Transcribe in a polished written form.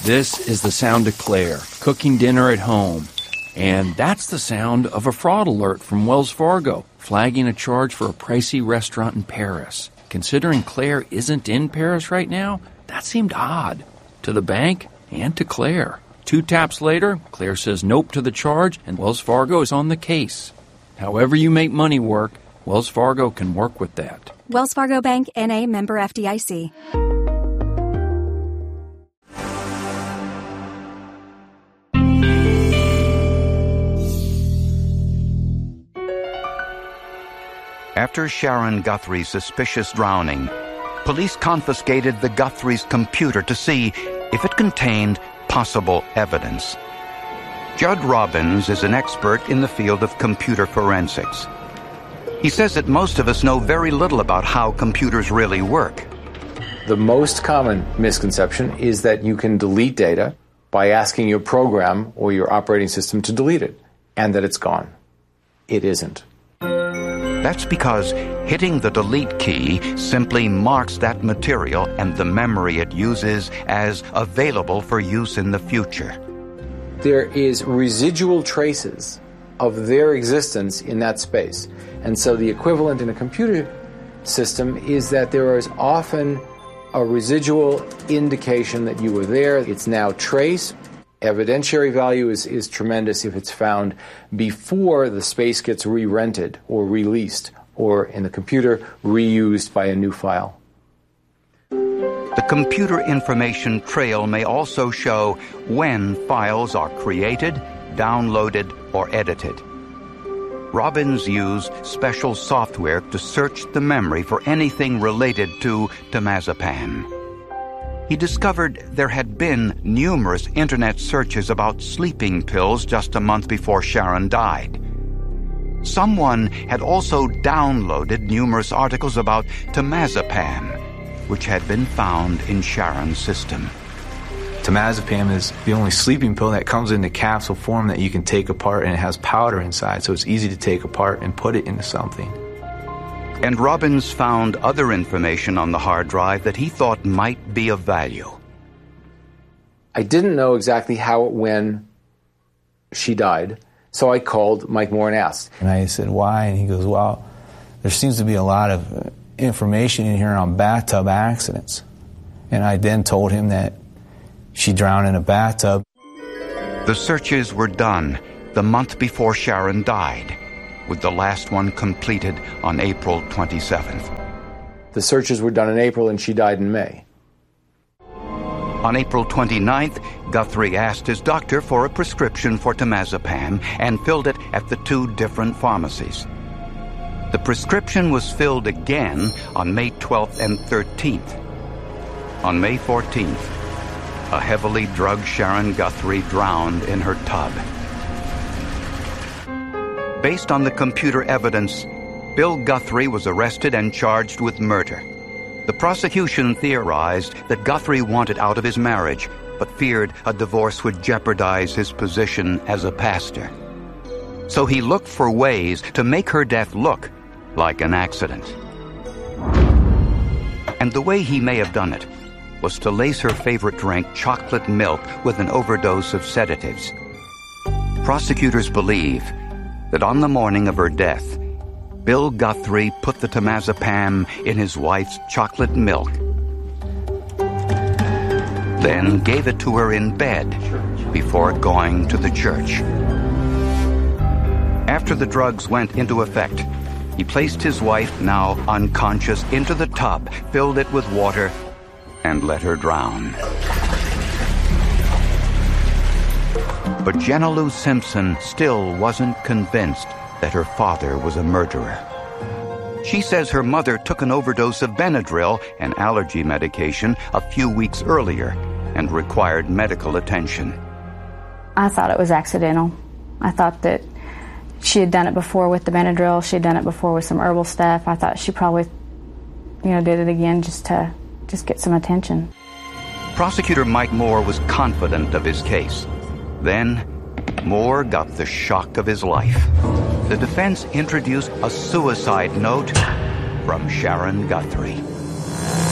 This is the sound of Claire, cooking dinner at home. And that's the sound of a fraud alert from Wells Fargo, flagging a charge for a pricey restaurant in Paris. Considering Claire isn't in Paris right now, that seemed odd. To the bank and to Claire. 2 taps later, Claire says nope to the charge, and Wells Fargo is on the case. However you make money work, Wells Fargo can work with that. Wells Fargo Bank, N.A., member FDIC. After Sharon Guthrie's suspicious drowning, police confiscated the Guthrie's computer to see if it contained possible evidence. Judd Robbins is an expert in the field of computer forensics. He says that most of us know very little about how computers really work. The most common misconception is that you can delete data by asking your program or your operating system to delete it, and that it's gone. It isn't. That's because hitting the delete key simply marks that material and the memory it uses as available for use in the future. There is residual traces of their existence in that space. And so the equivalent in a computer system is that there is often a residual indication that you were there. It's now traced. Evidentiary value is tremendous if it's found before the space gets re-rented or released, or in the computer, reused by a new file. The computer information trail may also show when files are created, downloaded, or edited. Robbins used special software to search the memory for anything related to temazepam. He discovered there had been numerous internet searches about sleeping pills just a month before Sharon died. Someone had also downloaded numerous articles about temazepam, which had been found in Sharon's system. Temazepam is the only sleeping pill that comes in the capsule form that you can take apart, and it has powder inside, so it's easy to take apart and put it into something. And Robbins found other information on the hard drive that he thought might be of value. I didn't know exactly how, when she died, so I called Mike Moore and asked. And I said, why? And he goes, well, there seems to be a lot of information in here on bathtub accidents. And I then told him that she drowned in a bathtub. The searches were done the month before Sharon died, with the last one completed on April 27th. The searches were done in April, and she died in May. On April 29th, Guthrie asked his doctor for a prescription for temazepam and filled it at the 2 different pharmacies. The prescription was filled again on May 12th and 13th. On May 14th, a heavily drugged Sharon Guthrie drowned in her tub. Based on the computer evidence, Bill Guthrie was arrested and charged with murder. The prosecution theorized that Guthrie wanted out of his marriage, but feared a divorce would jeopardize his position as a pastor. So he looked for ways to make her death look like an accident. And the way he may have done it was to lace her favorite drink, chocolate milk, with an overdose of sedatives. Prosecutors believe that on the morning of her death, Bill Guthrie put the temazepam in his wife's chocolate milk, then gave it to her in bed before going to the church. After the drugs went into effect, he placed his wife, now unconscious, into the tub, filled it with water, and let her drown. But Jenna Lou Simpson still wasn't convinced that her father was a murderer. She says her mother took an overdose of Benadryl, an allergy medication, a few weeks earlier and required medical attention. I thought it was accidental. I thought that she had done it before with the Benadryl. She had done it before with some herbal stuff. I thought she probably, did it again just to get some attention. Prosecutor Mike Moore was confident of his case. Then, Moore got the shock of his life. The defense introduced a suicide note from Sharon Guthrie.